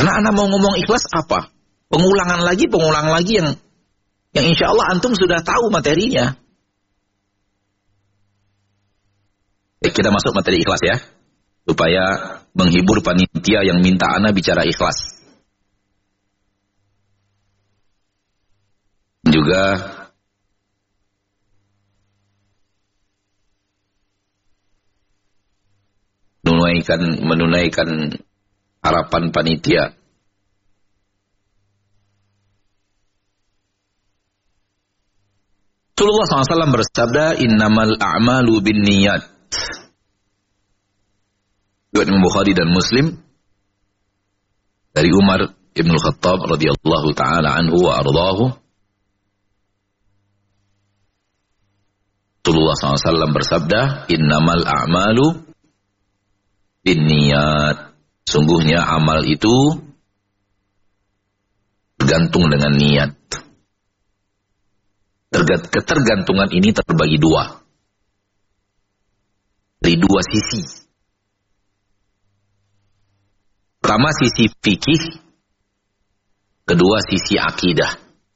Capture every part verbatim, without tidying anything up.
Karena ana mau ngomong ikhlas apa? Pengulangan lagi, pengulangan lagi yang yang insya Allah antum sudah tahu materinya. Eh, kita masuk materi ikhlas ya, supaya menghibur panitia yang minta ana bicara ikhlas. Juga menunaikan menunaikan harapan panitia. Rasulullah shallallahu alaihi wasallam bersabda, innamal a'malu binniyat. Riwayat Bukhari dan Muslim dari Umar ibn Khattab radhiyallahu taala anhu wa ardhahu. Rasulullah shallallahu alaihi wasallam bersabda, innamal a'malu binniyat. Sungguhnya amal itu bergantung dengan niat. Ketergantungan ini terbagi dua. Dari dua sisi. Pertama sisi fikih, kedua sisi akidah.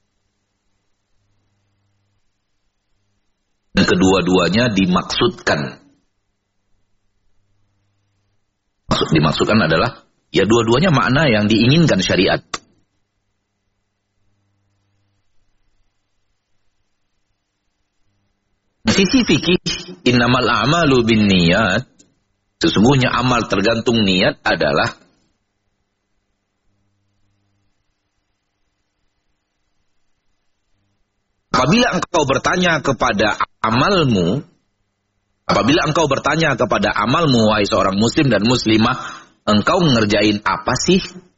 Dan kedua-duanya dimaksudkan. Maksud dimaksudkan adalah ya dua-duanya makna yang diinginkan syariat. Sisi fikih, innamal a'malu binniyat, sesungguhnya amal tergantung niat adalah apabila engkau bertanya kepada amalmu, apabila engkau bertanya kepada amalmu, wahai seorang muslim dan muslimah, engkau ngerjain apa sih?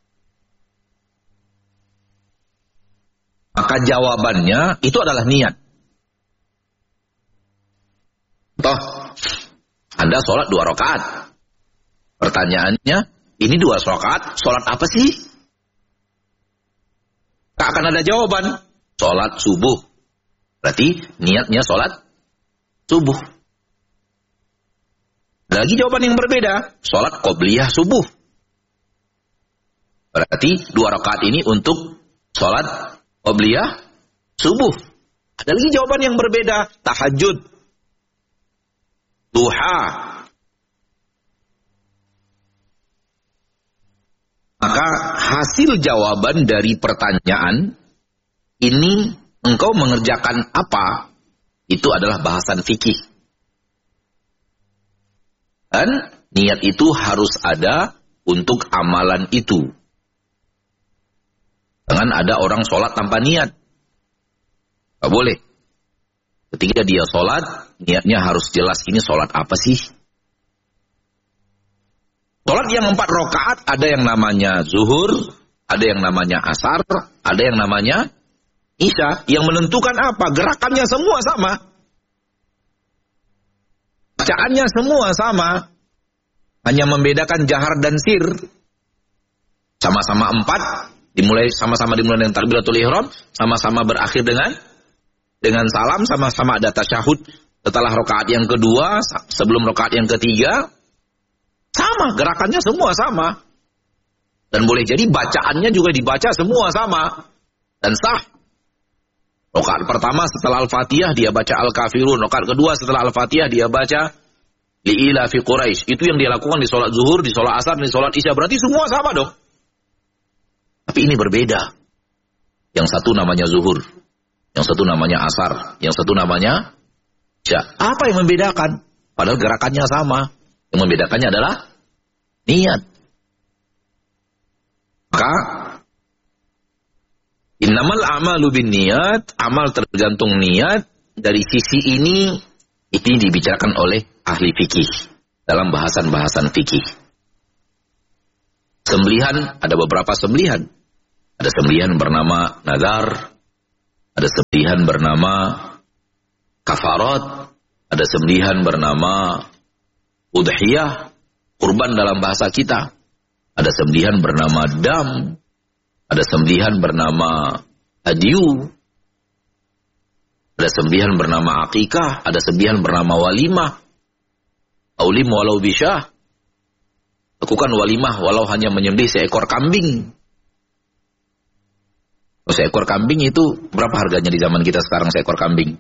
Maka jawabannya itu adalah niat. Toh, Anda sholat dua rakaat. Pertanyaannya, ini dua rakaat, sholat apa sih? Tak akan ada jawaban. Sholat subuh. Berarti niatnya sholat subuh. Ada lagi jawaban yang berbeda. Sholat qobliyah subuh. Berarti dua rakaat ini untuk sholat qobliyah subuh. Ada lagi jawaban yang berbeda. Tahajud. Duha. Maka hasil jawaban dari pertanyaan ini engkau mengerjakan apa? Itu adalah bahasan fikih. Dan niat itu harus ada untuk amalan itu. Jangan ada orang sholat tanpa niat. Gak boleh. Ketika dia sholat, niatnya harus jelas, ini sholat apa sih? Sholat yang empat rakaat, ada yang namanya zuhur, ada yang namanya asar, ada yang namanya isya. Yang menentukan apa? Gerakannya semua sama. Bacaannya semua sama. Hanya membedakan jahar dan sir. Sama-sama empat, dimulai sama-sama dimulai dengan takbiratul ihram, sama-sama berakhir dengan dengan salam, sama-sama ada tasyahud setelah rakaat yang kedua, sebelum rakaat yang ketiga, sama, gerakannya semua sama. Dan boleh jadi bacaannya juga dibaca semua sama. Dan sah. Rakaat pertama setelah Al-Fatihah dia baca Al-Kafirun, rakaat kedua setelah Al-Fatihah dia baca Li'ila fi Quraisy. Itu yang dia lakukan di sholat zuhur, di sholat asar, di sholat isya. Berarti semua sama dong. Tapi ini berbeda. Yang satu namanya zuhur. Yang satu namanya asar, yang satu namanya isya. Apa yang membedakan? Padahal gerakannya sama. Yang membedakannya adalah niat. Maka innamal a'malu binniyat, amal tergantung niat. Dari sisi ini, ini dibicarakan oleh ahli fikih dalam bahasan-bahasan fikih. Sembelihan, ada beberapa sembelihan. Ada sembelihan bernama nazar. Ada sembelihan bernama kafarat, ada sembelihan bernama udhiyah, kurban dalam bahasa kita. Ada sembelihan bernama dam, ada sembelihan bernama hadiyu, ada sembelihan bernama akikah, ada sembelihan bernama walimah. Aulim walau bisyah, lakukan walimah walau hanya menyembelih seekor kambing. Oh, seekor kambing itu berapa harganya di zaman kita sekarang seekor kambing?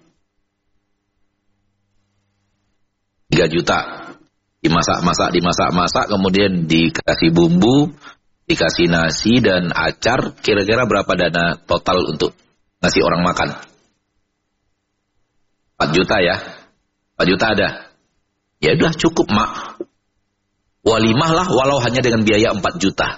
tiga juta. Dimasak-masak, dimasak-masak, kemudian dikasih bumbu, dikasih nasi dan acar. Kira-kira berapa dana total untuk ngasih orang makan? empat juta ya? empat juta ada? Ya udah cukup, mak. Walimah lah walau hanya dengan biaya empat juta.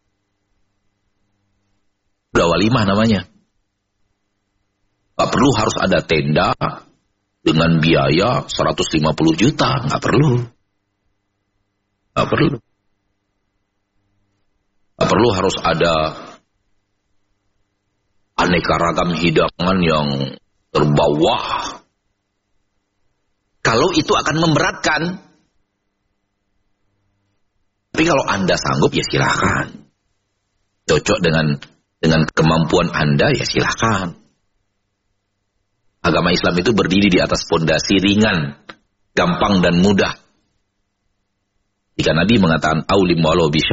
Udah walimah namanya. Gak perlu harus ada tenda dengan biaya seratus lima puluh juta. Gak perlu. Gak perlu. Gak perlu harus ada aneka ragam hidangan yang terbawah. Kalau itu akan memberatkan. Tapi kalau Anda sanggup ya silakan. Cocok dengan dengan kemampuan Anda ya silakan. Agama Islam itu berdiri di atas fondasi ringan, gampang dan mudah. Jika Nabi mengatakan aulim walau bisya